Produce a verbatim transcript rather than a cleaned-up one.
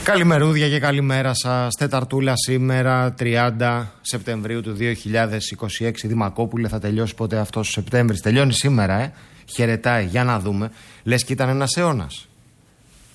Καλημερούδια και καλημέρα σας. Τεταρτούλα σήμερα, τριάντα Σεπτεμβρίου του δύο χιλιάδες είκοσι έξι. Δημακόπουλε, θα τελειώσει πότε αυτός ο Σεπτέμβρης? Τελειώνει σήμερα, ε. Χαιρετάει, για να δούμε. Λες και ήταν ένας αιώνας.